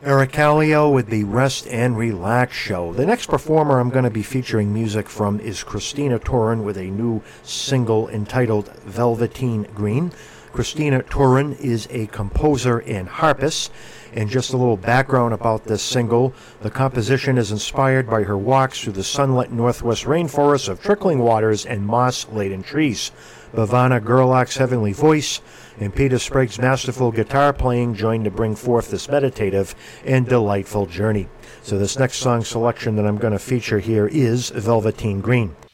Eric Kallio with the Rest and Relax Show. The next performer I'm going to be featuring music from is Christina Turin with a new single entitled Velveteen Green. Christina Turin is a composer and harpist. And just a little background about this single. The composition is inspired by her walks through the sunlit northwest rainforests of trickling waters and moss-laden trees. Bhavana Gerlach's heavenly voice and Peter Sprague's masterful guitar playing join to bring forth this meditative and delightful journey. So this next song selection that I'm going to feature here is Velveteen Green.